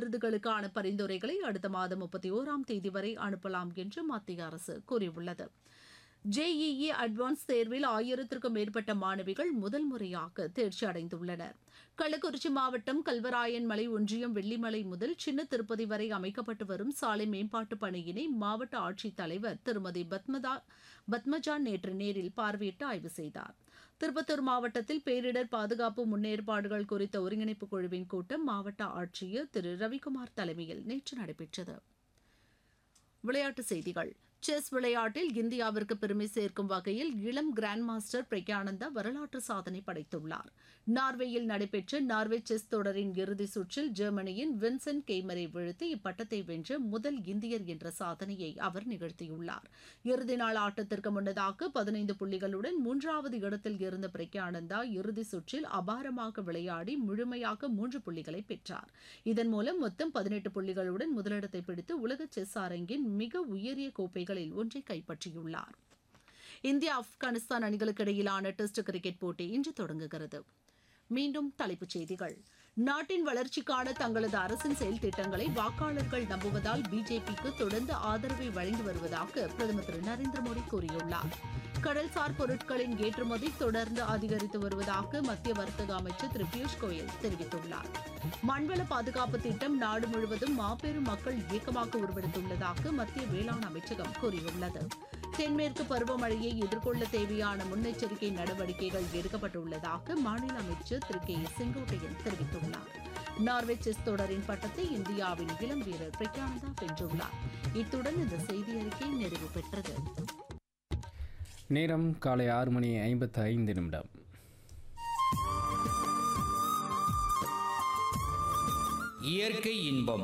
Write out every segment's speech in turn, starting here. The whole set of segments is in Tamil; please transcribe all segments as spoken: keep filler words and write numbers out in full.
விருதுகளுக்கான பரிந்துரைகளை அடுத்த மாதம் முப்பத்தி ஓராம் தேதி வரை அனுப்பலாம் என்று மத்திய அரசு கூறியுள்ளது. ஜேஇஇ அட்வான்ஸ் தேர்வில் ஆயிரத்திற்கும் மேற்பட்ட மாணவிகள் முதல் முறையாக தேர்ச்சி அடைந்துள்ளனர். கள்ளக்குறிச்சி மாவட்டம் கல்வராயன் மலை ஒன்றியம் வெள்ளிமலை முதல் சின்ன திருப்பதி வரை அமைக்கப்பட்டு வரும் சாலை மேம்பாட்டு பணியினை மாவட்ட ஆட்சித்தலைவர் திருமதி பத்மதா பத்மஜா நேற்று நேரில் பார்வையிட்டு ஆய்வு செய்தார். திருப்பத்தூர் மாவட்டத்தில் பேரிடர் பாதுகாப்பு முன்னேற்பாடுகள் குறித்த ஒருங்கிணைப்பு குழுவின் கூட்டம் மாவட்ட ஆட்சியர் திரு ரவிக்குமார் தலைமையில் நேற்று நடைபெற்றது. விளையாட்டுச் செய்திகள். செஸ் விளையாட்டில் இந்தியாவிற்கு பெருமை சேர்க்கும் வகையில் இளம் கிராண்ட் மாஸ்டர் பிரக்யானந்தா வரலாற்று சாதனை படைத்துள்ளார். நார்வேயில் நடைபெற்ற நார்வே செஸ் தொடரின் இறுதிச் சுற்றில் ஜெர்மனியின் வின்சென்ட் கெய்மரை வீழ்த்தி இப்பட்டத்தை வென்ற முதல் இந்தியர் என்ற சாதனையை அவர் நிகழ்த்தியுள்ளார். இறுதி நாள் ஆட்டத்திற்கு முன்னதாக பதினைந்து புள்ளிகளுடன் மூன்றாவது இடத்தில் இருந்த பிரக்யானந்தா இறுதிச் சுற்றில் அபாரமாக விளையாடி முழுமையாக மூன்று புள்ளிகளை பெற்றார். இதன் மூலம் மொத்தம் பதினெட்டு புள்ளிகளுடன் முதலிடத்தை பிடித்து உலக செஸ் அரங்கின் மிக உயரிய கோப்பை ஒன்றை கைப்பற்றியுள்ளார். இந்தியா ஆப்கானிஸ்தான் அணிகளுக்கு இடையிலான டெஸ்ட் கிரிக்கெட் போட்டி இன்று தொடங்குகிறது. மீண்டும் தலைப்புச் செய்திகள். நாட்டின் வளர்ச்சிக்கான தங்களது அரசின் செயல் திட்டங்களை வாக்காளர்கள் நம்புவதால் பிஜேபிக்கு தொடர்ந்து ஆதரவை வழங்கி வருவதாக பிரதமர் திரு நரேந்திர மோடி கூறியுள்ளார். கடல்சார் பொருட்களின் ஏற்றுமதி தொடர்ந்து அதிகரித்து வருவதாக மத்திய வர்த்தக அமைச்சர் திரு பியூஷ் கோயல் தெரிவித்துள்ளார். மண்வள பாதுகாப்பு திட்டம் நாடு முழுவதும் மாபெரும் மக்கள் இயக்கமாக உருவெடுத்துள்ளதாக மத்திய வேளாண் அமைச்சகம் கூறியுள்ளது. தென்மேற்கு பருவமழையை எதிர்கொள்ள தேவையான முன்னெச்சரிக்கை நடவடிக்கைகள் எடுக்கப்பட்டுள்ளதாக மாநில அமைச்சர் திரு கே செங்கோட்டையன் தெரிவித்துள்ளார். நார்வே செஸ் தொடரின் பட்டத்தை இந்தியாவின் இளம் வீரர் பிரக்யானந்தா வென்றுள்ளார். இத்துடன் இந்த செய்தி அறிக்கை நிறைவு பெற்றது. நேரம் காலை ஆறு மணி ஐம்பத்து ஐந்து நிமிடம். இயற்கை இன்பம்.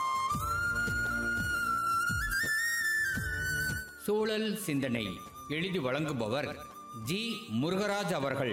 சூழல் சிந்தனை எழுதி வழங்குபவர் ஜி முருகராஜ் அவர்கள்.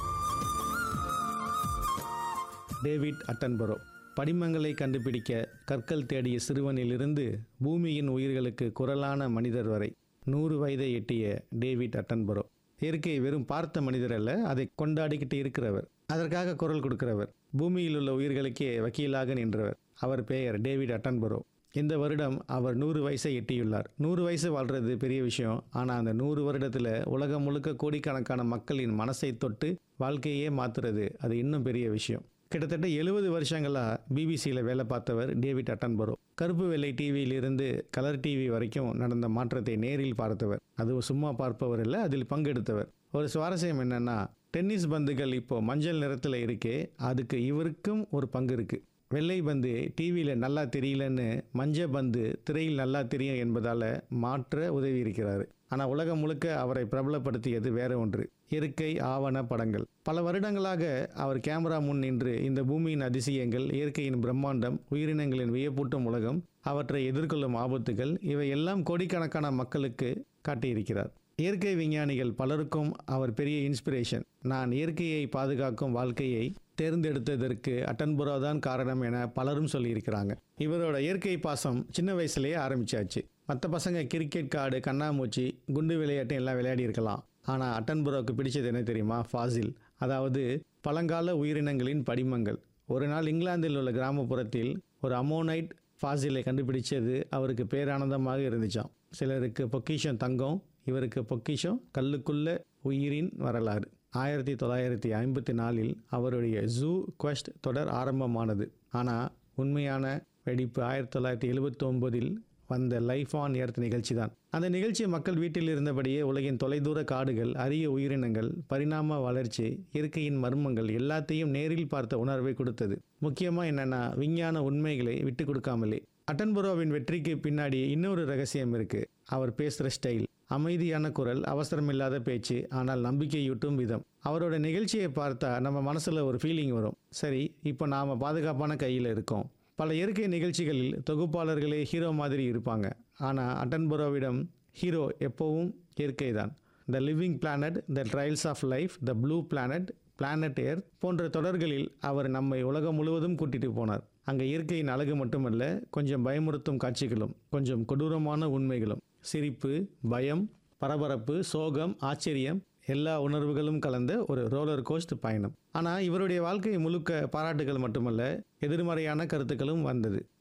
David Attenborough. படிமங்களை கண்டுபிடிக்க கற்கள் தேடிய சிறுவனிலிருந்து பூமியின் உயிர்களுக்கு குரலான மனிதர் வரை நூறு வயதை எட்டிய டேவிட் அட்டன்பரோ இயற்கை வெறும் பார்த்த மனிதர் அல்ல, அதை கொண்டாடிக்கிட்டு இருக்கிறவர், அதற்காக குரல் கொடுக்கிறவர், பூமியில் உள்ள உயிர்களுக்கே வக்கீலாக நின்றவர். அவர் பெயர் டேவிட் அட்டன்பரோ. இந்த வருடம் அவர் நூறு வயசை எட்டியுள்ளார். நூறு வயசு வாழ்கிறது பெரிய விஷயம். ஆனால் அந்த நூறு வருடத்தில் உலகம் முழுக்க கோடிக்கணக்கான மக்களின் மனசை தொட்டு வாழ்க்கையே மாற்றுறது அது இன்னும் பெரிய விஷயம். கிட்டத்தட்ட எழுபது வருஷங்களாக பிபிசியில் வேலை பார்த்தவர் டேவிட் அட்டன்பரோ. கருப்பு வெள்ளை டிவியிலிருந்து கலர் டிவி வரைக்கும் நடந்த மாற்றத்தை நேரில் பார்த்தவர். அது சும்மா பார்ப்பவர் இல்லை, அதில் பங்கெடுத்தவர். ஒரு சுவாரஸ்யம் என்னென்னா, டென்னிஸ் பந்துகள் இப்போது மஞ்சள் நிறத்தில் இருக்கே, அதுக்கு இவருக்கும் ஒரு பங்கு இருக்குது. வெள்ளை பந்து டிவியில் நல்லா தெரியலன்னு மஞ்ச பந்து திரையில் நல்லா தெரியும் என்பதால் மாற்ற உதவி இருக்கிறாரு. ஆனால் உலகம் முழுக்க அவரை பிரபலப்படுத்தியது வேற ஒன்று, இயற்கை ஆவண படங்கள். பல வருடங்களாக அவர் கேமரா முன் நின்று இந்த பூமியின் அதிசயங்கள், இயற்கையின் பிரம்மாண்டம், உயிரினங்களின் வியப்பூட்டும் உலகம், அவற்றை எதிர்கொள்ளும் ஆபத்துகள், இவை எல்லாம் கோடிக்கணக்கான மக்களுக்கு காட்டியிருக்கிறார். இயற்கை விஞ்ஞானிகள் பலருக்கும் அவர் பெரிய இன்ஸ்பிரேஷன். நான் இயற்கையை பாதுகாக்கும் வாழ்க்கையை தேர்ந்தெடுத்ததற்கு அட்டன்பரோ தான் காரணம் என பலரும் சொல்லியிருக்கிறாங்க. இவரோட இயற்கை பாசம் சின்ன வயசுலேயே ஆரம்பிச்சாச்சு. மற்ற பசங்க கிரிக்கெட், கார்டு, கண்ணாமூச்சி, குண்டு விளையாட்டு எல்லாம் விளையாடி இருக்கலாம். ஆனால் அட்டன்பரோவுக்கு பிடிச்சது என்ன தெரியுமா? ஃபாசில், அதாவது பழங்கால உயிரினங்களின் படிமங்கள். ஒரு நாள் இங்கிலாந்தில் உள்ள கிராமப்புறத்தில் ஒரு அமோனைட் ஃபாசிலை கண்டுபிடிச்சது அவருக்கு பேரானந்தமாக இருந்துச்சாம். சிலருக்கு பொக்கிஷம் தங்கம், இவருக்கு பொக்கிஷம் கல்லுக்குள்ள உயிரின் வரலாறு. ஆயிரத்தி தொள்ளாயிரத்தி ஐம்பத்தி நாலில் அவருடைய ஜூ குவெஸ்ட் தொடர் ஆரம்பமானது. ஆனால் உண்மையான வெடிப்பு ஆயிரத்தி தொள்ளாயிரத்தி எழுபத்தி ஒன்பதில் வந்த லைஃப் ஆன் எர்த் நிகழ்ச்சி தான். அந்த நிகழ்ச்சி மக்கள் வீட்டில் இருந்தபடியே உலகின் தொலைதூர காடுகள், அரிய உயிரினங்கள், பரிணாம வளர்ச்சி, இயற்கையின் மர்மங்கள் எல்லாத்தையும் நேரில் பார்த்த உணர்வை கொடுத்தது. முக்கியமாக என்னென்னா, விஞ்ஞான உண்மைகளை விட்டு கொடுக்காமலே. அட்டன்பரோவின் வெற்றிக்கு பின்னாடி இன்னொரு ரகசியம் இருக்குது. அவர் பேசுகிற ஸ்டைல், அமைதியான குரல், அவசரமில்லாத பேச்சு, ஆனால் நம்பிக்கையூட்டும் விதம். அவரோட நிகழ்ச்சியை பார்த்தா நம்ம மனசில் ஒரு ஃபீலிங் வரும், சரி இப்போ நாம் பாதுகாப்பான கையில் இருக்கோம். பல இயற்கை நிகழ்ச்சிகளில் தொகுப்பாளர்களே ஹீரோ மாதிரி இருப்பாங்க. ஆனால் அட்டன்பரோவிடம் ஹீரோ எப்போவும் இயற்கை தான். The living planet, the trials of life, the blue planet, planet earth போன்ற தொடர்களில் அவர் நம்மை உலகம் முழுவதும் கூட்டிட்டு போனார். அங்கே இயற்கையின் அழகு மட்டுமல்ல, கொஞ்சம் பயமுறுத்தும் காட்சிகளும், கொஞ்சம் கொடூரமான உண்மைகளும், சிரிப்பு, பயம், பரபரப்பு, சோகம், ஆச்சரியம், எல்லா உணர்வுகளும் கலந்த ஒரு ரோலர் கோஸ்ட் பயணம். ஆனால் இவருடைய வாழ்க்கை முழுக்க பாராட்டுகள் மட்டுமல்ல, எதிர்மறையான கருத்துக்களும் வந்தது.